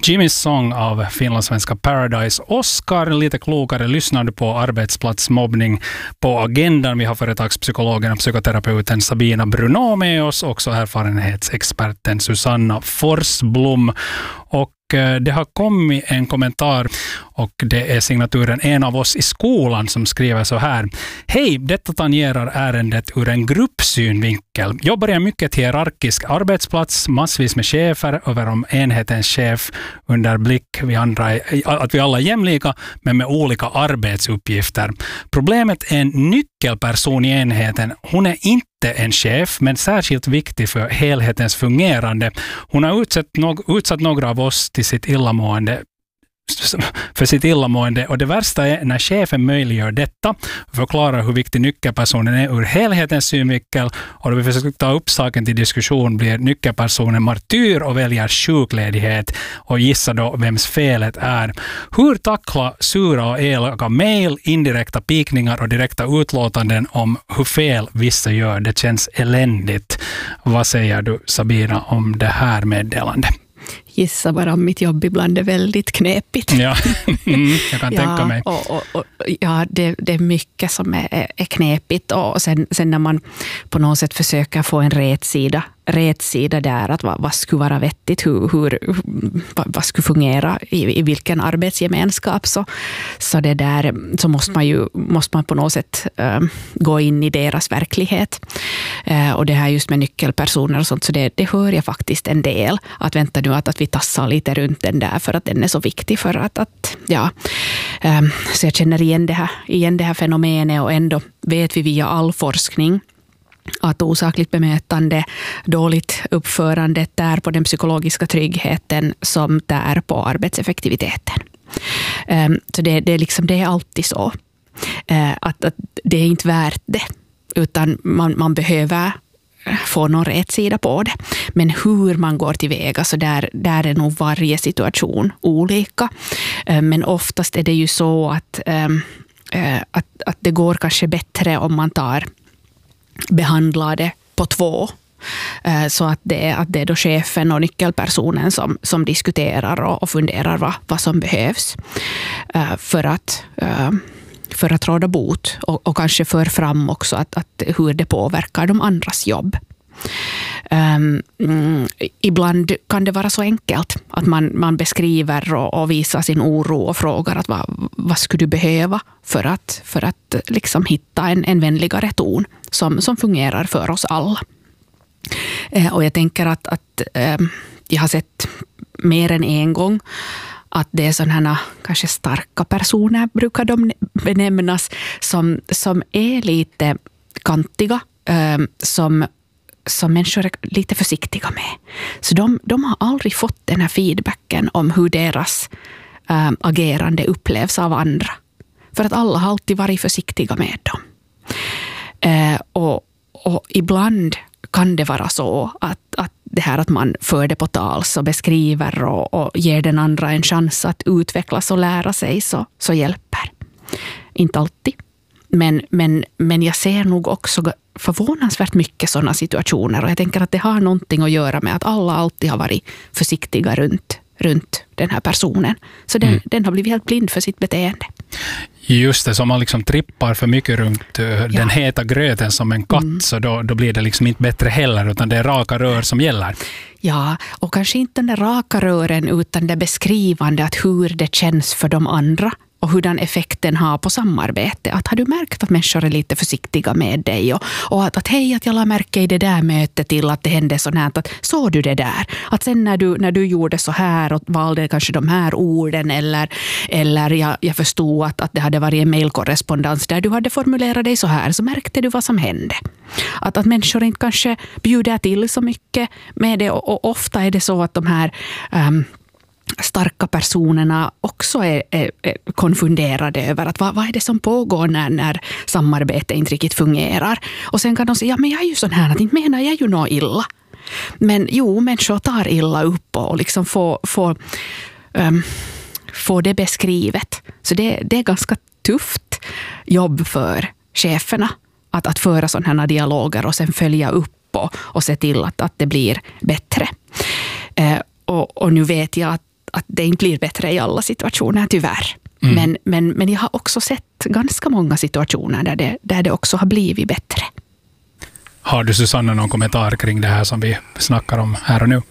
Jimmys sång av finlandssvenska Paradise Oscar. Lite klokare lyssnade på arbetsplatsmobbning på agendan. Vi har företagspsykologen och psykoterapeuten Sabina Bruno med oss, också erfarenhetsexperten Susanna Forsblom. Och det har kommit en kommentar och det är signaturen En av oss i skolan som skriver så här. Hej, detta tangerar ärendet ur en gruppsynvinkel. Jobbar i en mycket hierarkisk arbetsplats, massvis med chefer över om enhetens chef under blick att vi alla är jämlika men med olika arbetsuppgifter. Problemet är en nyckelperson i enheten. Hon är inte en chef, men särskilt viktig för helhetens fungerande. Hon har utsatt några av oss till sitt illamående och det värsta är när chefen möjliggör detta, förklarar hur viktig nyckelpersonen är ur helhetens synvinkel, och då vi försöker ta upp saken till diskussion blir nyckelpersonen martyr och väljer sjukledighet och gissa då vems felet är. Hur tackla sura och elaka mejl, indirekta pikningar och direkta utlåtanden om hur fel vissa gör? Det känns eländigt. Vad säger du, Sabina, om det här meddelandet? Gissa bara om mitt jobb ibland är väldigt knepigt. Ja, jag kan tänka mig. Ja, det är mycket som är knepigt, och sen när man på något sätt försöker få en rätsida där, att vad skulle vara vettigt, vad skulle fungera i vilken arbetsgemenskap, så det där, så måste man på något sätt gå in i deras verklighet. Och det här just med nyckelpersoner och sånt, så det hör jag faktiskt en del, att vänta nu att vi tassar lite runt den där för att den är så viktig, för att så jag känner igen det här fenomenet, och ändå vet vi via all forskning att osakligt bemötande, dåligt uppförande tär på den psykologiska tryggheten som tär på arbetseffektiviteten. Så det är alltid så att det är inte värt det, utan man behöver få någon rätsida på det. Men hur man går tillväga, så där är nog varje situation olika. Men oftast är det ju så att det går kanske bättre om man behandlar det på två. Så att det är då chefen och nyckelpersonen som diskuterar och funderar vad som behövs för att råda bot, och kanske för fram också att hur det påverkar de andras jobb. Ibland kan det vara så enkelt att man beskriver och visar sin oro och frågar att vad skulle du behöva för att liksom hitta en vänligare ton som fungerar för oss alla. Och jag tänker att jag har sett mer än en gång att det är sådana här kanske starka personer, brukar de benämnas, som är lite kantiga, som människor är lite försiktiga med. Så de har aldrig fått den här feedbacken om hur deras agerande upplevs av andra. För att alla har alltid varit försiktiga med dem. Och ibland kan det vara så att det här att man för det på tals och beskriver och ger den andra en chans att utvecklas och lära sig, så hjälper. Inte alltid. Men jag ser nog också förvånansvärt mycket sådana situationer, och jag tänker att det har någonting att göra med att alla alltid har varit försiktiga runt den här personen. Så den har blivit helt blind för sitt beteende. Just det, som man liksom trippar för mycket runt den heta gröten som en katt, så då blir det liksom inte bättre heller, utan det är raka rör som gäller. Ja, och kanske inte den där raka rören, utan det beskrivande att hur det känns för de andra och hur den effekten har på samarbete. Att har du märkt att människor är lite försiktiga med dig, och att hej, att jag la märke i det där mötet till att det hände så här, att såg du det där? Att sen när du gjorde så här och valde kanske de här orden, eller jag förstod att det hade varit en mejlkorrespondens där du hade formulerat dig så här, så märkte du vad som hände. Att människor inte kanske bjuder till så mycket med det, och ofta är det så att de här starka personerna också är konfunderade över att vad är det som pågår när samarbete inte riktigt fungerar. Och sen kan de säga, ja men jag är ju sån här, att inte menar jag ju något illa. Men människor tar illa upp och liksom får det beskrivet. Så det är ganska tufft jobb för cheferna att föra sådana här dialoger och sen följa upp och se till att det blir bättre. Och nu vet jag att det inte blir bättre i alla situationer, tyvärr. Men jag har också sett ganska många situationer där det också har blivit bättre. Har du, Susanna, någon kommentar kring det här som vi snackar om här och nu?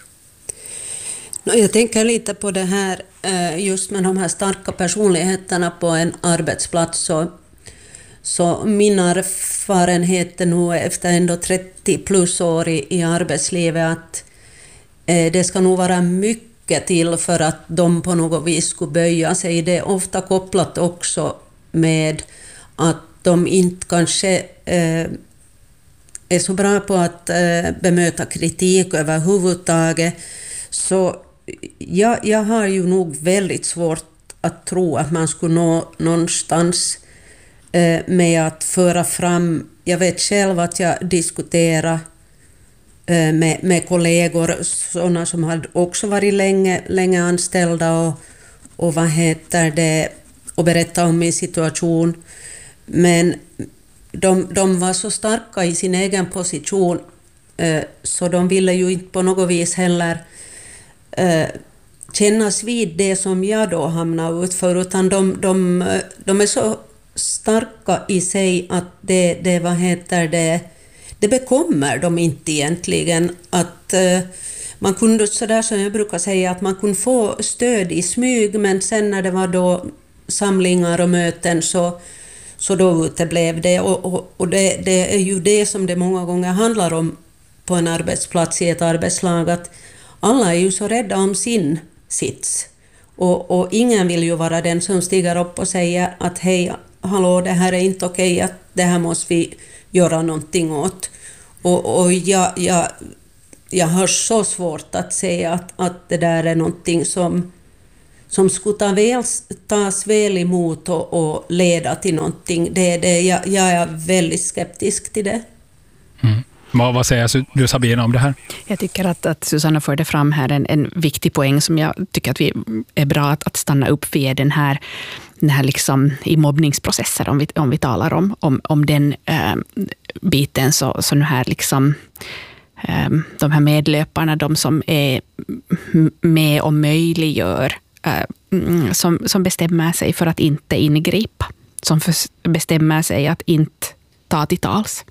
Jag tänker lite på det här just med de här starka personligheterna på en arbetsplats. Så min erfarenhet är nog efter ändå 30 plus år i arbetslivet att det ska nog vara mycket till för att de på något vis skulle böja sig. Det är ofta kopplat också med att de inte kanske är så bra på att bemöta kritik överhuvudtaget. Så jag har ju nog väldigt svårt att tro att man skulle nå någonstans med att föra fram. Jag vet själv att jag diskuterar med kollegor, sådana som har också varit länge anställda och vad heter det, och berätta om min situation. Men de var så starka i sin egen position så de ville ju inte på något vis heller kännas vid det som jag då hamnade ut för, utan de är så starka i sig att det vad heter det bekommer de inte egentligen. Att man kunde, sådär som jag brukar säga, att man kunde få stöd i smyg, men sen när det var då samlingar och möten så då uteblev det. Och det är ju det som det många gånger handlar om på en arbetsplats i ett arbetslag, att alla är ju så rädda om sin sits. Och ingen vill ju vara den som stiger upp och säger att hej, hallå, det här är inte okej, att det här måste vi göra någonting åt. Och jag har så svårt att säga att det där är någonting som skulle tas väl emot och leda till någonting. Jag är väldigt skeptisk till det. Mm. Vad säger du, Sabina, om det här? Jag tycker att Susanna förde fram här en viktig poäng som jag tycker att vi är bra att stanna upp vid, den här liksom i mobbningsprocesser, om vi talar om den biten, så nu här liksom de här medlöparna, de som är med och möjliggör, som bestämmer sig för att inte ingripa, som bestämmer sig att inte ta till tals.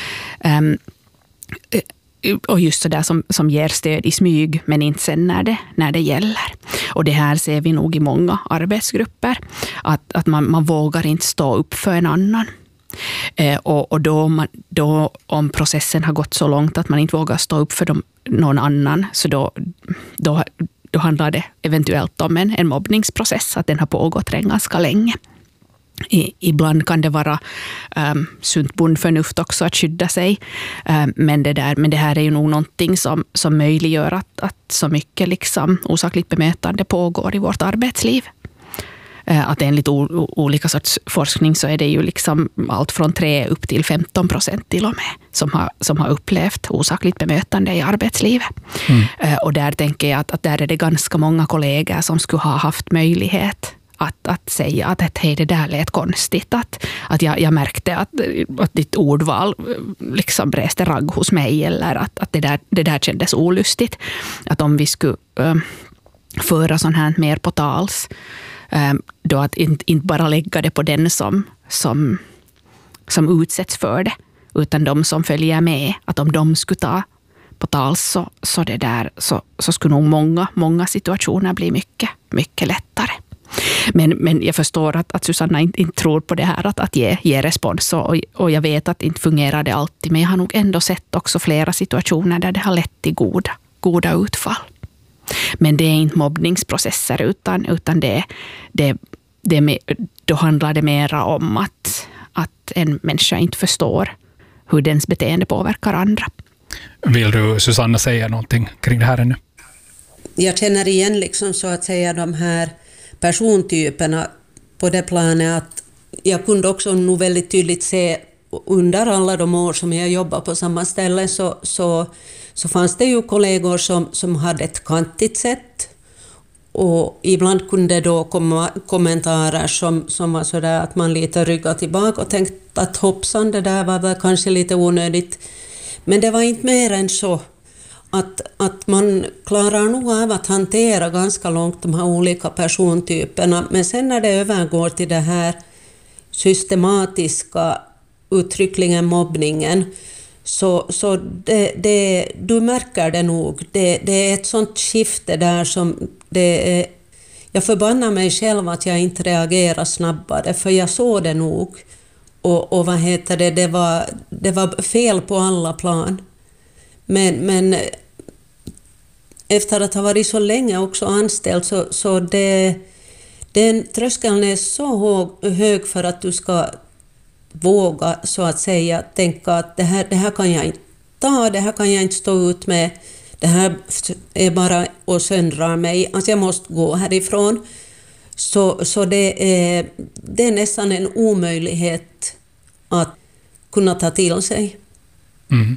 Och just så där som ger stöd i smyg, men inte sen när det gäller. Och det här ser vi nog i många arbetsgrupper, att man vågar inte stå upp för en annan. Och då om processen har gått så långt att man inte vågar stå upp för någon annan, så då handlar det eventuellt om en mobbningsprocess, att den har pågått ganska länge. Ibland kan det vara sunt bondförnuft också att skydda sig, men det här är ju nog någonting som möjliggör att så mycket liksom osakligt bemötande pågår i vårt arbetsliv. Att enligt olika sorts forskning så är det ju liksom allt från 3 upp till 15% till och med som har upplevt osakligt bemötande i arbetslivet. Och där tänker jag att där är det ganska många kollegor som skulle ha haft möjlighet att säga att hej, det där lät konstigt. Att jag märkte att ditt ordval liksom reste ragg hos mig, eller att det där kändes olustigt. Att om vi skulle föra sånt här mer på tals, då att inte bara lägga det på den som utsätts för det, utan de som följer med, att om de skulle ta på tals så skulle nog många situationer bli mycket, mycket lättare. Men jag förstår att Susanna inte tror på det här att ge respons, och jag vet att det inte fungerar det alltid, men jag har nog ändå sett också flera situationer där det har lett till goda utfall. Men det är inte mobbningsprocesser, utan då handlar det mera om att en människa inte förstår hur dens beteende påverkar andra. Vill du, Susanna, säga någonting kring det här ännu? Jag känner igen liksom så att säga de här persontyperna på det planet, att jag kunde också nog väldigt tydligt se under alla de år som jag jobbade på samma ställe, så fanns det ju kollegor som hade ett kantigt sätt, och ibland kunde då komma kommentarer som var sådär att man lite ryggade tillbaka och tänkte att hoppsan, det där var väl kanske lite onödigt, men det var inte mer än så. att man klarar nog av att hantera ganska långt de här olika persontyperna, men sen när det övergår till det här systematiska uttryckligen mobbningen, så du märker det nog. Det är ett sånt skifte där som jag förbannar mig själv att jag inte reagerar snabbare, för jag såg det nog. Och det var fel på alla plan. Men efter att ha varit så länge också anställd, så den tröskeln är så hög för att du ska våga, så att säga, tänka att det här kan jag inte ta, det här kan jag inte stå ut med, det här är bara och söndrar mig, alltså jag måste gå härifrån. Så det är nästan en omöjlighet att kunna ta till sig. Mm.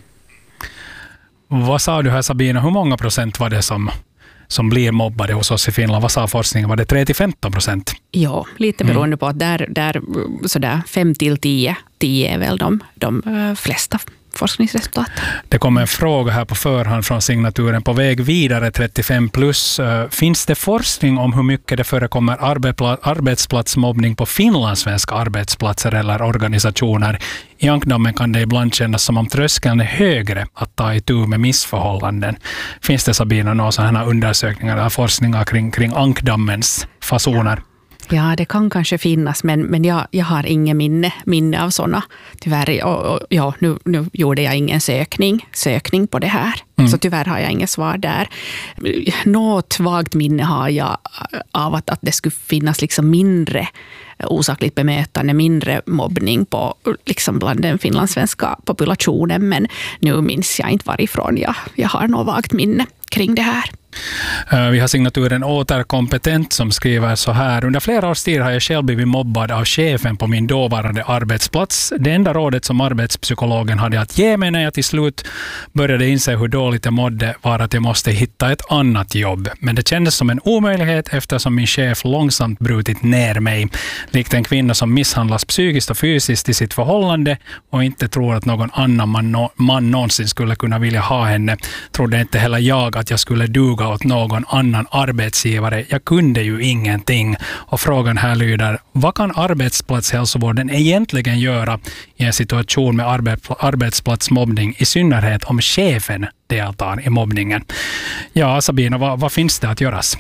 Vad sa du här, Sabina, hur många procent var det som blir mobbade hos oss i Finland? Vad sa forskningen? Var det 3-15%? Ja, lite beroende på att där sådär 5-10 är väl de flesta forskningsresultat. Det kommer en fråga här på förhand från signaturen på väg vidare 35+. Finns det forskning om hur mycket det förekommer arbetsplatsmobbning på finlandssvenska arbetsplatser eller organisationer? I ankdammen kan det ibland kännas som om tröskeln är högre att ta itu med missförhållanden. Finns det, Sabina, några sådana undersökningar eller forskningar kring ankdammens fasoner? Ja, det kan kanske finnas, men jag har ingen minne av sådana. Tyvärr, nu gjorde jag ingen sökning på det här. Så tyvärr har jag inget svar där. Något vagt minne har jag av att det skulle finnas liksom mindre osakligt bemötande, mindre mobbning på liksom bland den finlandssvenska populationen, men nu minns jag inte varifrån jag har något vagt minne kring det här. Vi har signaturen återkompetent som skriver så här: under flera års tid har jag själv blivit mobbad av chefen på min dåvarande arbetsplats. Det enda rådet som arbetspsykologen hade att ge mig när jag till slut började inse hur dåligt jag mådde var att jag måste hitta ett annat jobb. Men det kändes som en omöjlighet eftersom min chef långsamt brutit ner mig. Likt en kvinna som misshandlas psykiskt och fysiskt i sitt förhållande och inte tror att någon annan man någonsin skulle kunna vilja ha henne, trodde inte heller jag att jag skulle duga åt någon annan arbetsgivare. Jag kunde ju ingenting. Och frågan här lyder: vad kan arbetsplatshälsovården egentligen göra i en situation med arbetsplatsmobbning, i synnerhet om chefen deltar i mobbningen? Ja, Sabina, vad finns det att göras?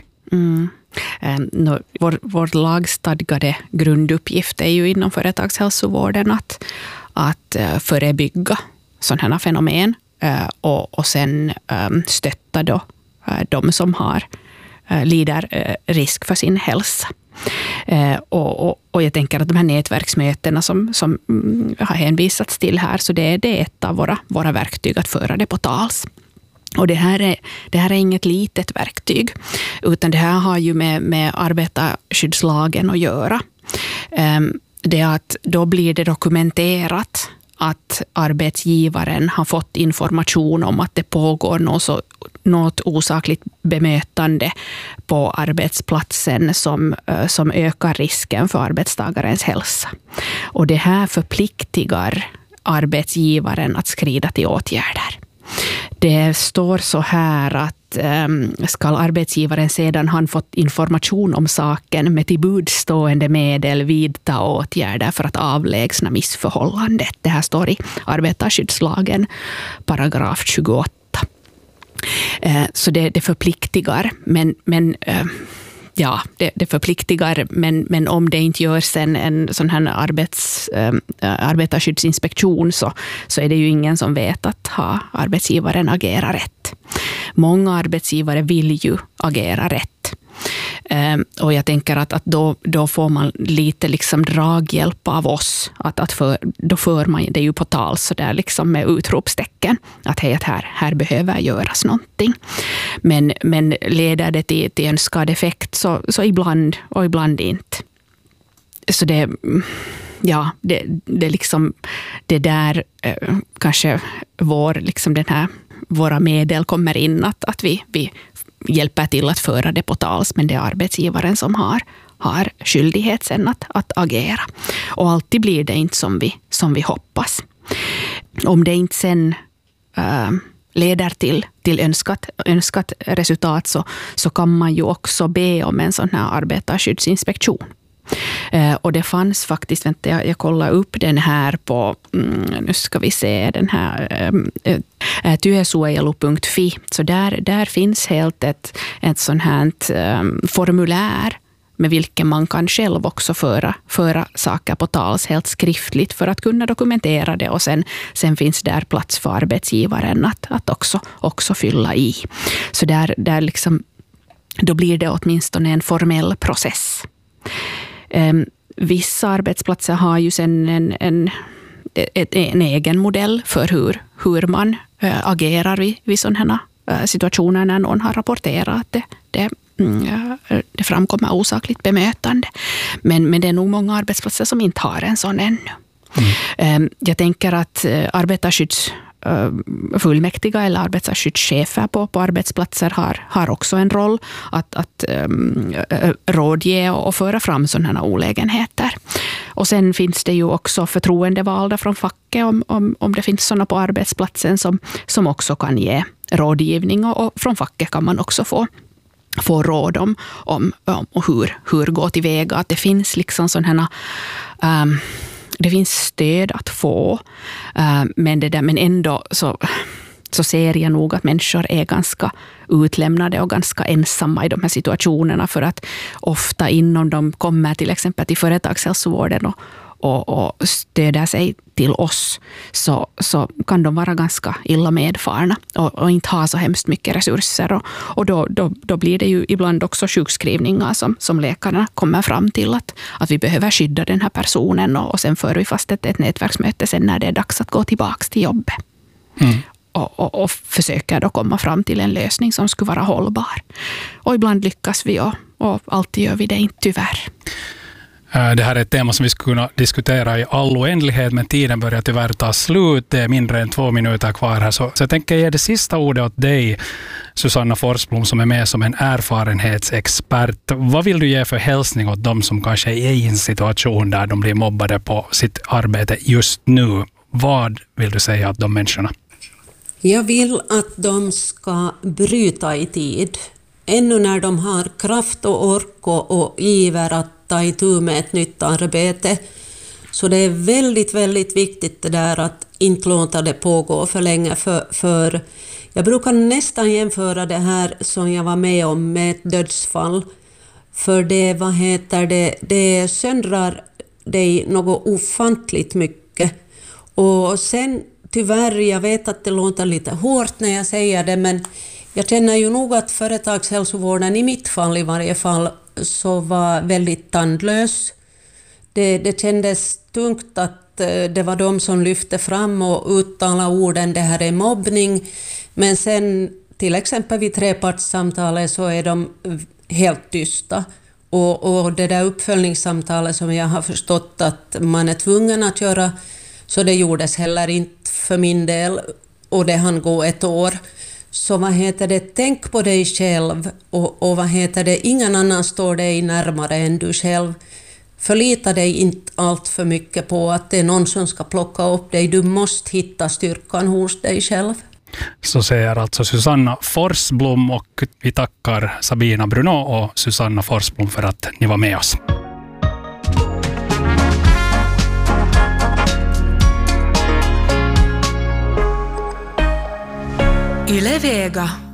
Vår lagstadgade grunduppgift är ju inom företagshälsovården att förebygga sådana fenomen och sen stötta då de som lider risk för sin hälsa. Och jag tänker att de här nätverksmötena som har hänvisats till här, så det är ett av våra verktyg att föra det på tals. Och det här är inget litet verktyg, utan det här har ju med arbetarskyddslagen att göra. Det är att då blir det dokumenterat att arbetsgivaren har fått information om att det pågår något osakligt bemötande på arbetsplatsen som ökar risken för arbetstagarens hälsa. Och det här förpliktigar arbetsgivaren att skrida till åtgärder. Det står så här att ska arbetsgivaren sedan han fått information om saken med tillbudstående medel vidta åtgärder för att avlägsna missförhållandet. Det här står i arbetarskyddslagen, paragraf 28. Så det förpliktigar, det förpliktigar, men om det inte görs en sån här arbetarskyddsinspektion så är det ju ingen som vet att arbetsgivaren agerar rätt. Många arbetsgivare vill ju agera rätt. Och jag tänker att då får man lite liksom draghjälp av oss. Då för man det ju på tal så där liksom med utropstecken. Att hej, att här behöver göras någonting. Men leder det till en skadeffekt så ibland och ibland inte. Så det liksom det där kanske våra medel kommer in att vi hjälper till att föra det på tals, men det är arbetsgivaren som har skyldighet sen att agera. Och alltid blir det inte som vi hoppas. Om det inte sen leder till önskat resultat så kan man ju också be om en sån här arbetarskyddsinspektion. Och det fanns faktiskt, jag kollar upp den här på, nu ska vi se, den här työsuojelu.fi. Så där finns helt ett sånt här formulär med vilken man kan själv också föra saker på tals helt skriftligt för att kunna dokumentera det, och sen finns där plats för arbetsgivaren att också fylla i. Så där liksom, då blir det åtminstone en formell process. Vissa arbetsplatser har ju sen en egen modell för hur man agerar vid sådana här situationer när någon har rapporterat att det framkommer osakligt bemötande. Men det är nog många arbetsplatser som inte har en sån ännu. Jag tänker att arbetarskyddsfullmäktiga eller arbetarskyddschefer på arbetsplatser har också en roll att rådge och föra fram sådana olägenheter. Och sen finns det ju också förtroendevalda från facket om det finns sådana på arbetsplatsen som också kan ge rådgivning, och från facket kan man också få råd om hur gå tillväga. Att det finns liksom sådana det finns stöd att få, men ändå så ser jag nog att människor är ganska utlämnade och ganska ensamma i de här situationerna, för att ofta innan de kommer till exempel till företagshälsovården och stöder sig till oss så kan de vara ganska illa medfarna och inte ha så hemskt mycket resurser, och då blir det ju ibland också sjukskrivningar som läkarna kommer fram till att vi behöver skydda den här personen, och sen för vi fast ett nätverksmöte sen när det är dags att gå tillbaka till jobbet. Och försöker då komma fram till en lösning som skulle vara hållbar. Och ibland lyckas vi och alltid gör vi det inte, tyvärr. Det här är ett tema som vi skulle kunna diskutera i all oändlighet, men tiden börjar tyvärr ta slut. Det är mindre än 2 minuter kvar här. Så jag tänker ge det sista ordet åt dig, Susanna Forsblom, som är med som en erfarenhetsexpert. Vad vill du ge för hälsning åt dem som kanske är i en situation där de blir mobbade på sitt arbete just nu? Vad vill du säga åt de människorna? Jag vill att de ska bryta i tid. Ännu när de har kraft och ork och iver att ta itu med ett nytt arbete. Så det är väldigt, väldigt viktigt det där att inte låta det pågå för länge. För jag brukar nästan jämföra det här som jag var med om med ett dödsfall. För det söndrar dig något ofantligt mycket. Och sen tyvärr, jag vet att det låter lite hårt när jag säger det, men jag känner ju nog att företagshälsovården i mitt fall i varje fall så var väldigt tandlös. Det kändes tungt att det var de som lyfte fram och uttalade orden det här är mobbning, men sen till exempel vid trepartssamtalet så är de helt tysta. Och det där uppföljningssamtalet som jag har förstått att man är tvungen att göra, så det gjordes heller inte för min del, och det hann gå 1 år. Så tänk på dig själv, och ingen annan står dig närmare än du själv. Förlita dig inte allt för mycket på att det är någon som ska plocka upp dig. Du måste hitta styrkan hos dig själv. Så säger alltså Susanna Forsblom, och vi tackar Sabina Bruno och Susanna Forsblom för att ni var med oss. Yle Vega.